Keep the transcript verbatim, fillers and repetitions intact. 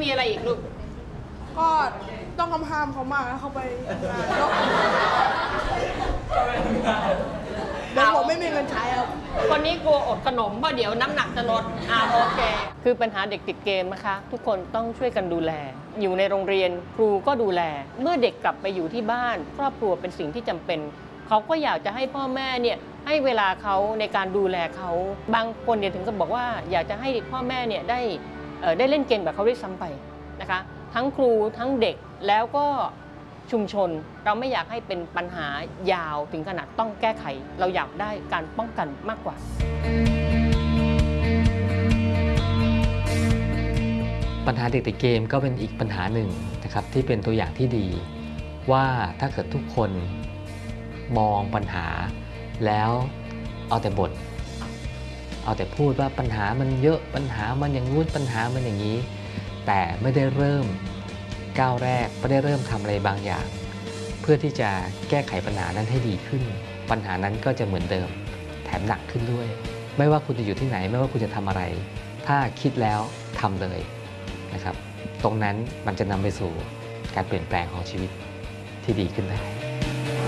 มีอะไรอีกลูกก็ต้องคำห้ามเขามากเข้าไปเดี๋ยวผมไม่มีเงินใช้ครับคนนี้กลัวอดขนมเพราะเดี๋ยวน้ำหนักจะลดอ่าโอเคคือปัญหาเด็กติดเกมนะคะทุกคนต้องช่วยกันดูแลอยู่ในโรงเรียนครูก็ดูแลเมื่อเด็กกลับไปอยู่ที่บ้านครอบครัวเป็นสิ่งที่จำเป็นเขาก็อยากจะให้พ่อแม่เนี่ยให้เวลาเขาในการดูแลเขาบางคนเนี่ยถึงกับบอกว่าอยากจะให้พ่อแม่เนี่ยได้ได้เล่นเกมกับเขาด้วยซ้ำไปนะคะทั้งครูทั้งเด็กแล้วก็ชุมชนเราไม่อยากให้เป็นปัญหายาวถึงขนาดต้องแก้ไขเราอยากได้การป้องกันมากกว่าปัญหาเด็กติดเกมก็เป็นอีกปัญหาหนึ่งนะครับที่เป็นตัวอย่างที่ดีว่าถ้าเกิดทุกคนมองปัญหาแล้วเอาแต่บ่นเอาแต่พูดว่าปัญหามันเยอะปัญหามันอย่างงู้นปัญหามันอย่างนี้แต่ไม่ได้เริ่มก้าวแรกไม่ได้เริ่มทำอะไรบางอย่างเพื่อที่จะแก้ไขปัญหานั้นให้ดีขึ้นปัญหานั้นก็จะเหมือนเดิมแถมหนักขึ้นด้วยไม่ว่าคุณจะอยู่ที่ไหนไม่ว่าคุณจะทำอะไรถ้าคิดแล้วทำเลยนะครับตรงนั้นมันจะนำไปสู่การเปลี่ยนแปลงของชีวิตที่ดีขึ้นได้